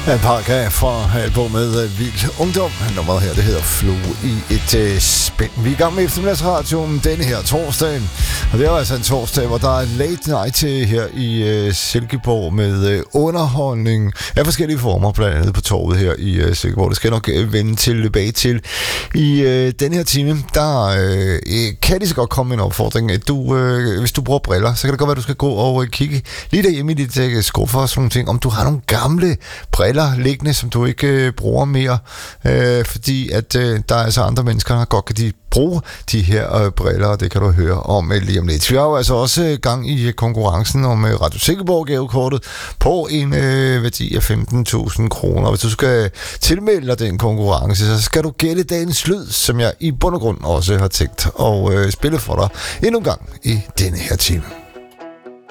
En paragraf fra albumet Vild Ungdom. Nummeret her, det hedder Flo i et spænd. Vi er i gang med eftermiddagsradioen denne her torsdagen. Og det er altså en torsdag, hvor der er late night til her i Silkeborg med underholdning af forskellige former, blandt andet på torvet her i Silkeborg. Det skal jeg nok vende tilbage til. I denne her time, der kan det så godt komme en opfordring. Hvis du bruger briller, så kan det godt være, at du skal gå og kigge lige derhjemme i dit skuffer og sådan nogle ting, om du har nogle gamle briller liggende, som du ikke bruger mere, fordi at der er altså andre mennesker, der godt kan bruge de her briller, og det kan du høre om lige om lidt. Vi har jo altså også gang i konkurrencen om Radio Silkeborg gavekortet på en værdi af 15.000 kroner. Hvis du skal tilmelde dig den konkurrence, så skal du gætte dagens lyd, som jeg i bund og grund også har tænkt at spille for dig endnu en gang i denne her time.